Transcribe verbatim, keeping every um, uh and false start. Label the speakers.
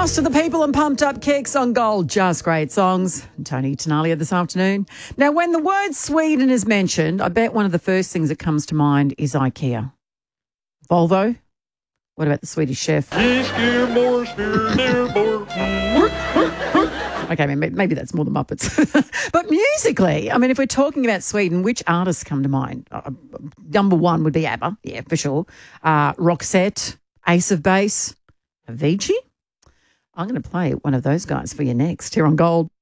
Speaker 1: House to the people and pumped up kicks on Gold. Just great songs. Tony Tenalia this afternoon. Now, when the word Sweden is mentioned, I bet one of the first things that comes to mind is IKEA. Volvo? What about the Swedish chef? Okay, maybe that's more the Muppets. But musically, I mean, if we're talking about Sweden, which artists come to mind? Uh, number one would be ABBA, yeah, for sure. Uh, Roxette, Ace of Base, Avicii. I'm going to play one of those guys for you next here on Gold.